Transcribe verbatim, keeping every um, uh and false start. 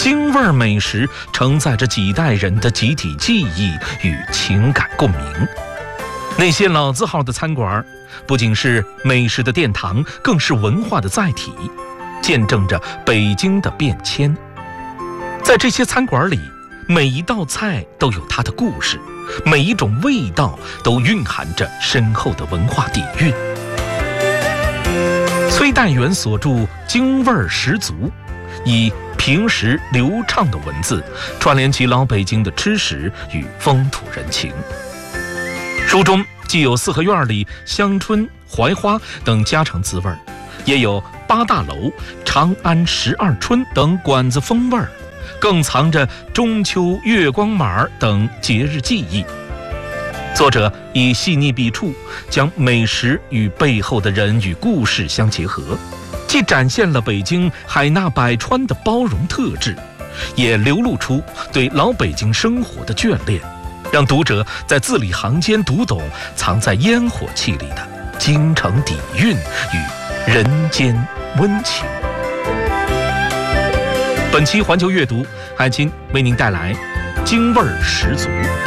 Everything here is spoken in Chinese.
京味儿美食承载着几代人的集体记忆与情感共鸣。那些老字号的餐馆不仅是美食的殿堂，更是文化的载体，见证着北京的变迁。在这些餐馆里，每一道菜都有它的故事，每一种味道都蕴含着深厚的文化底蕴。崔代元所著《京味儿十足》，以平实流畅的文字串联起老北京的吃食与风土人情。书中既有四合院里香椿、槐花等家常滋味，也有八大楼、长安十二春等馆子风味，更藏着中秋、月光马等节日记忆。作者以细腻笔触，将美食与背后的人与故事相结合，既展现了北京海纳百川的包容特质，也流露出对老北京生活的眷恋，让读者在字里行间读懂藏在烟火气里的京城底蕴与人间温情。本期环球阅读，海清为您带来京味儿十足。